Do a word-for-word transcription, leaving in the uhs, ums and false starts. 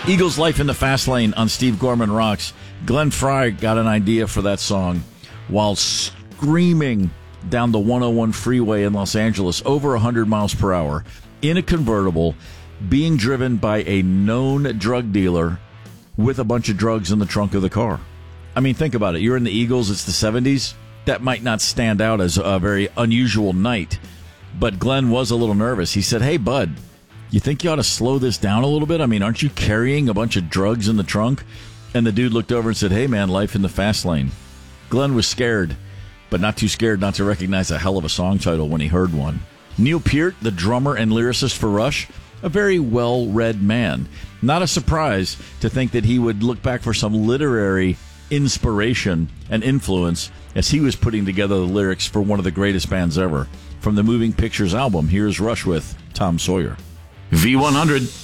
Eagles' Life in the Fast Lane on Steve Gorman Rocks. Glenn Fry got an idea for that song while screaming down the one oh one freeway in Los Angeles over one hundred miles per hour in a convertible, being driven by a known drug dealer with a bunch of drugs in the trunk of the car. I mean, think about it. You're in the Eagles. It's the seventies. That might not stand out as a very unusual night. But Glenn was a little nervous. He said, hey, bud, you think you ought to slow this down a little bit? I mean, aren't you carrying a bunch of drugs in the trunk? And the dude looked over and said, hey, man, life in the fast lane. Glenn was scared, but not too scared not to recognize a hell of a song title when he heard one. Neil Peart, the drummer and lyricist for Rush, a very well-read man. Not a surprise to think that he would look back for some literary inspiration and influence as he was putting together the lyrics for one of the greatest bands ever. From the Moving Pictures album, here's Rush with Tom Sawyer. V one hundred.